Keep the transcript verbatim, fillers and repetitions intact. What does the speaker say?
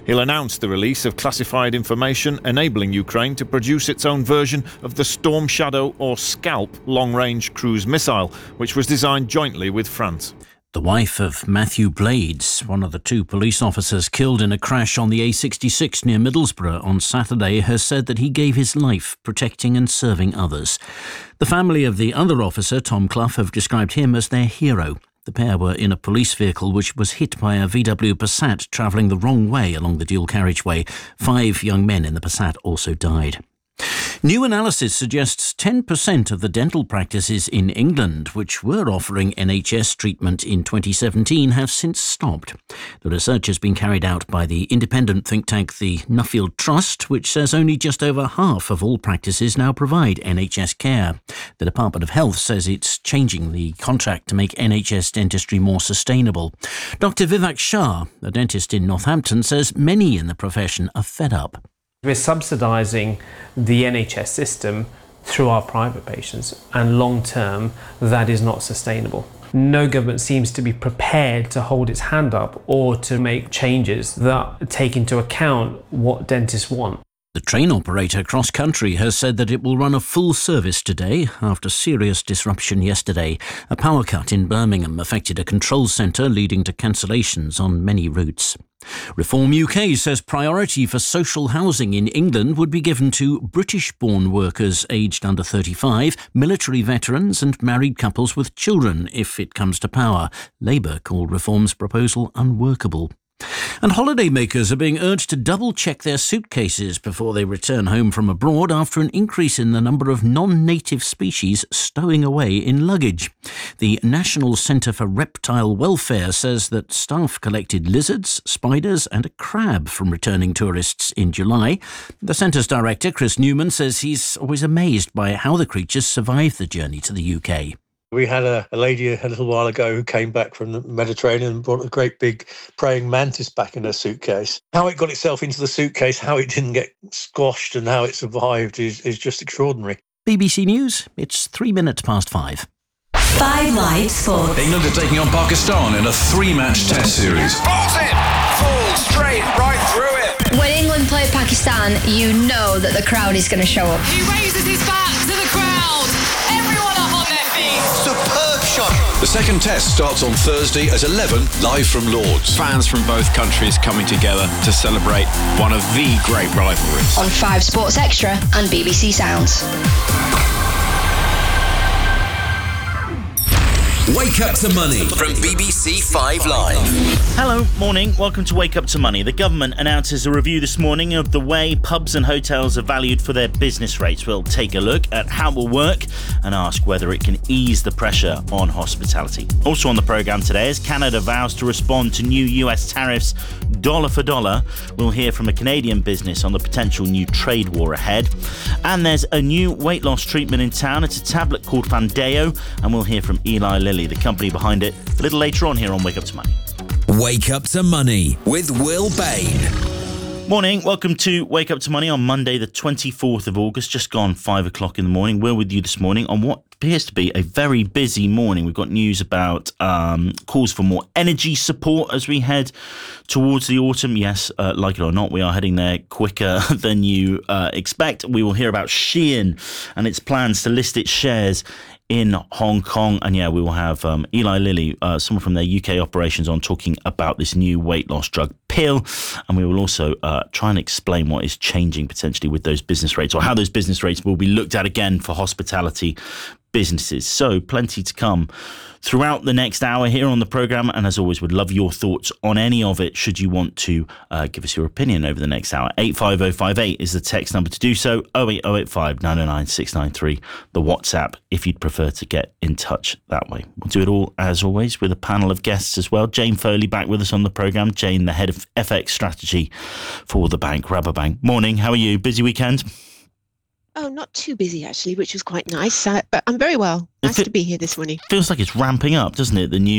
He'll announce the release of classified information enabling Ukraine to produce its own version of the Storm Shadow or Scalp long-range cruise missile, which was designed jointly with France. The wife of Matthew Blades, one of the two police officers killed in a crash on the A sixty-six near Middlesbrough on Saturday, has said that he gave his life protecting and serving others. The family of the other officer, Tom Clough, have described him as their hero. The pair were in a police vehicle which was hit by a V W Passat travelling the wrong way along the dual carriageway. Five young men in the Passat also died. New analysis suggests ten percent of the dental practices in England, which were offering N H S treatment in twenty seventeen, have since stopped. The research has been carried out by the independent think tank the Nuffield Trust, which says only just over half of all practices now provide N H S care. The Department of Health says it's changing the contract to make N H S dentistry more sustainable. Doctor Vivek Shah, a dentist in Northampton, says many in the profession are fed up. We're subsidising the N H S system through our private patients, and long term that is not sustainable. No government seems to be prepared to hold its hand up or to make changes that take into account what dentists want. The train operator Cross Country has said that it will run a full service today after serious disruption yesterday. A power cut in Birmingham affected a control centre, leading to cancellations on many routes. Reform U K says priority for social housing in England would be given to British-born workers aged under thirty-five, military veterans and married couples with children if it comes to power. Labour called Reform's proposal unworkable. And holidaymakers are being urged to double-check their suitcases before they return home from abroad after an increase in the number of non-native species stowing away in luggage. The National Centre for Reptile Welfare says that staff collected lizards, spiders and a crab from returning tourists in July. The centre's director, Chris Newman, says he's always amazed by how the creatures survive the journey to the U K. We had a, a lady a little while ago who came back from the Mediterranean and brought a great big praying mantis back in her suitcase. How it got itself into the suitcase, how it didn't get squashed and how it survived is, is just extraordinary. B B C News, it's three minutes past five. Five Live Sports. England are taking on Pakistan in a three-match test series. Balls in! Full straight right through it! When England play Pakistan, you know that the crowd is going to show up. He raises his back to the crowd. Everyone up on their feet. Superb shot! The second test starts on Thursday at eleven, live from Lord's. Fans from both countries coming together to celebrate one of the great rivalries. On five Sports Extra and B B C Sounds. Wake Up to Money from B B C Five Live. Hello, morning. Welcome to Wake Up to Money. The government announces a review this morning of the way pubs and hotels are valued for their business rates. We'll take a look at how it will work and ask whether it can ease the pressure on hospitality. Also on the programme today, as Canada vows to respond to new U S tariffs dollar for dollar, we'll hear from a Canadian business on the potential new trade war ahead. And there's a new weight loss treatment in town. It's a tablet called Fandeo, and we'll hear from Eli Lilly, the company behind it, a little later on here on Wake Up to Money. Wake Up to Money with Will Bain. Morning, welcome to Wake Up to Money on Monday the twenty-fourth of August, just gone five o'clock in the morning. We're with you this morning on what appears to be a very busy morning. We've got news about um, calls for more energy support as we head towards the autumn. Yes, uh, like it or not, we are heading there quicker than you uh, expect. We will hear about Shein and its plans to list its shares in Hong Kong. And yeah, we will have um, Eli Lilly, uh, someone from their U K operations, on talking about this new weight loss drug pill. And we will also uh, try and explain what is changing potentially with those business rates, or how those business rates will be looked at again for hospitality businesses. So plenty to come throughout the next hour here on the programme, and as always, would love your thoughts on any of it should you want to uh, give us your opinion over the next hour. eight five oh five eight is the text number to do so. oh eight oh eight five nine oh nine six nine three the WhatsApp if you'd prefer to get in touch that way. We'll do it all as always with a panel of guests as well. Jane Foley back with us on the programme. Jane, the head of F X strategy for the bank, Rabobank. Morning, how are you? Busy weekend? Oh, not too busy, actually, which was quite nice. Uh, but I'm very well. Nice to be here this morning. Feels like it's ramping up, doesn't it? The new